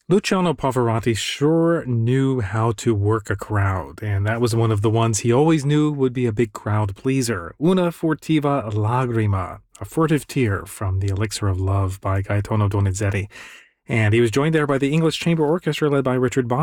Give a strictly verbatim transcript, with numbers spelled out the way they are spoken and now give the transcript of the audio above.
Luciano Pavarotti sure knew how to work a crowd, and that was one of the ones he always knew would be a big crowd pleaser. Una furtiva lagrima, a furtive tear from The Elixir of Love by Gaetano Donizetti. And he was joined there by the English Chamber Orchestra led by Richard Bach.